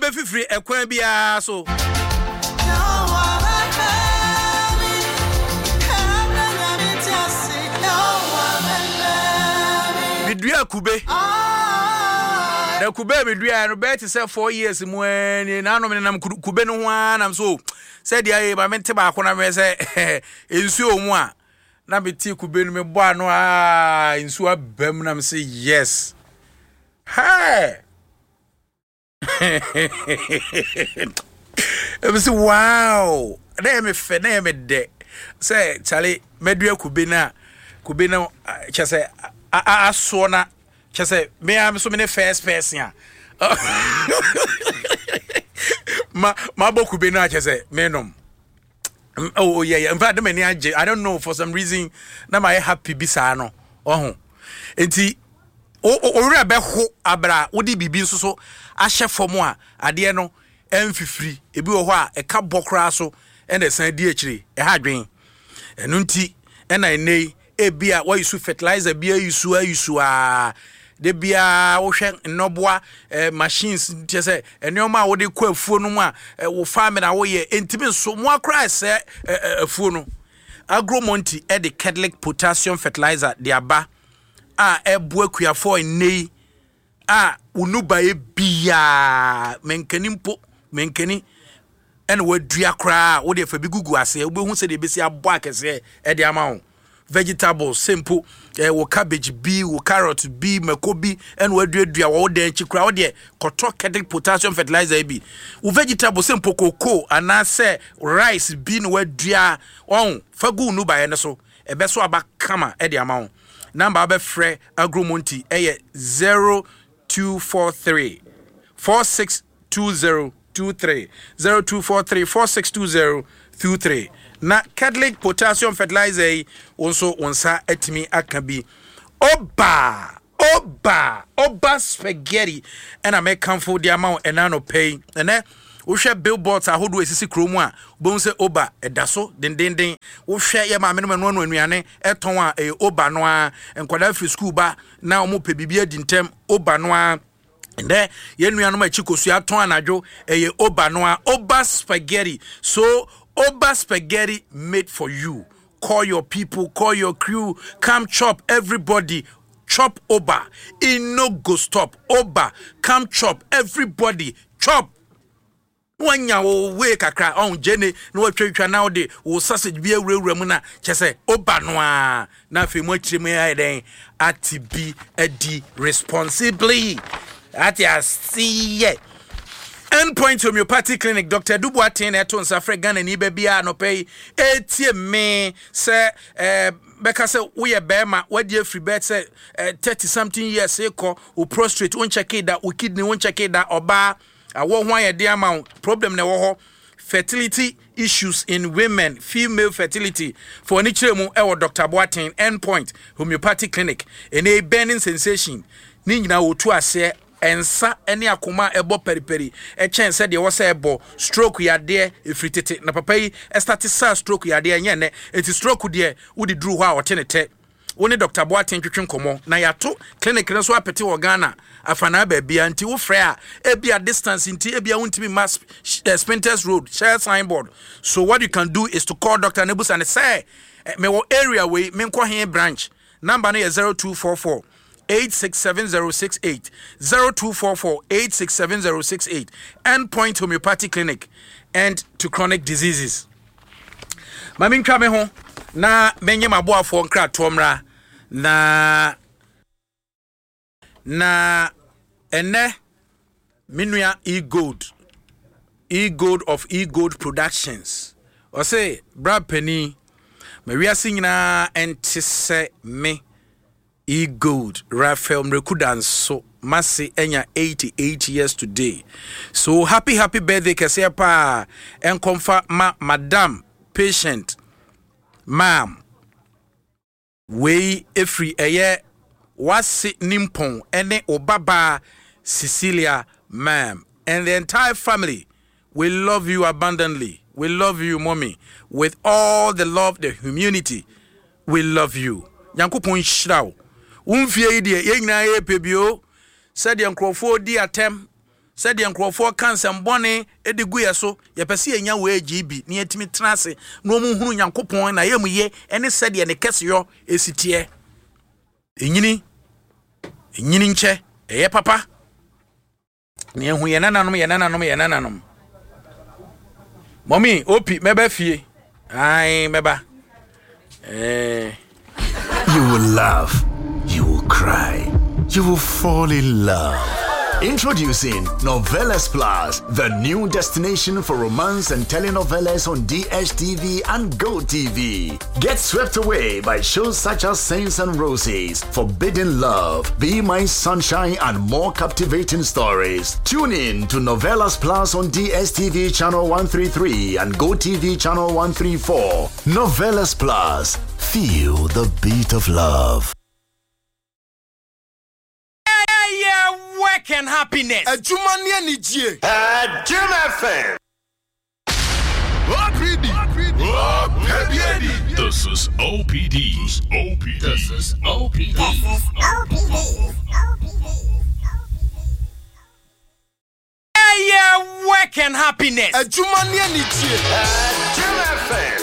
be free ekwan bia so Midua kube na kube midua no be say 4 years mu ani na no me nam kube no ho anam so said ya ba mente ba ko na me say ensu omu a na beti kube no me bo ano ensu abam na me say yes hey I say wow na me fe na me de say chale medua kube na chese asona chese me am so me first person ma boku be no chese menom oh yeah in fact me I don't know for some reason na my happy bisa no oh enti o re be ho abra wodi bibi nso so ahye fomo a ade no emfifiri ebi wo ho a e ka bokra so e na san di akire e ha dwen enu nti e na nei ebia wa use fertilizer bia use de bia wo hwe nnoboa machines tese enoma wo de kwa afuo no mu a wo farm na wo ye entimi so mo akra se afuo no Agromonti e de Kedlic potassium fertilizer de aba a ebu akuafo nei a unuba e bia menkani ene wadua kra wo de fa bi gugu ase wo be hu se de besi abo akese e de ama ho vegetables simple wo cabbage bi wo carrot bi makobi and wo duadua wo de chikra wo de koto Kedlic potassium fertilizer bi wo vegetable simple cocoa anase rice bi no wadua on fagu nu ba ye ne so e be so aba kama e de ama ho number be frɛ Agromonti 0243 462023 0243 462023 na Kedlic potassium fertilizer also onsa etimi akabi oba spaghetti and I make comfort the amount and no pay and wo hwe billboards ahodo esisi kromu a bo nse oba edaso den wo hwe ye ma me no anuane eton a oba no a enkwada free school ba na omo pe bibia di ntem oba no a ende ye nuanom achikosu aton anadwo oba no a oba spaghetti so oba spaghetti made for you. Call your people, call your crew, come chop everybody. Chop oba. It no go stop. Oba, come chop everybody. Chop. Wanya wo we kakra on jene no watwetwa now de wo sausage bi awurawura mu na chese oba no a na fe mo chire me ai den atibi adi responsibly ati asiye Endpoint Homeopathic Clinic Dr. Dubuatin eto nsafre Ghana ni bebia no pay etie me se beka se we bema wadi free bet se 30 something years eko o prostrate won check it that o kidney won check it that oba awo ho ye de amount problem na wo ho fertility issues in women female fertility for ni chire mu e wo Dr. Buatin Endpoint Homeopathic Clinic ene burning sensation ni nyina wo tu ase ensa eni akoma ebo periperi echen se de wo se ebo stroke yade efritete na papa yi start sa stroke yade enye ne enti stroke de wodi duru ho a wotenete woni Dr. Buatin twetwen komo na yato clinic ne so apete wo Ghana afana ba bia nti wo frɛ a ebia distance nti ebia wontimi mass Spinters Road share signboard so what you can do is to call Dr. Nebus and say me wo area we me nko he branch number no 0244 867068 0244 867068 Endpoint Homeopathic Clinic and to chronic diseases. Mami ntwa me ho na menye maboafo nkra tomra na ene minua E-Gold of E-Gold Productions. O say bra penny me wiase nyina entise me E-Gold Raphael Mrekudan so Masi enya 88 years today. So happy birthday kese pa enkomfa madam patient ma'am we efri eye wasi nimpon ene obaba Cecilia ma'am and the entire family. We love you abundantly. We love you mommy with all the love, the humanity. We love you. Yankopon shraw. Umfie die ye nyina ye pebio said the nkrofo di atem said the Uncrofor cancer bonnet, Ediguya so, Yapasi and Yawe GB, near Timmy Trasse, no moon Yankopon, I am ye, and it said the Casio, ACTA. Inini che, papa. Near who yananum. Mommy, Opi, meba fee. Aye, meba. You will laugh, you will cry, you will fall in love. Introducing Novelas Plus, the new destination for romance and telenovelas on DSTV and GoTV. Get swept away by shows such as Saints and Roses, Forbidden Love, Be My Sunshine, and more captivating stories. Tune in to Novelas Plus on DSTV channel 133 and GoTV channel 134. Novelas Plus, feel the beat of love. Work and happiness. A Jumania Nijie. Jim FM. This is OPD. This is OPD. Work and happiness. A Jumania Nijie. Jim FM.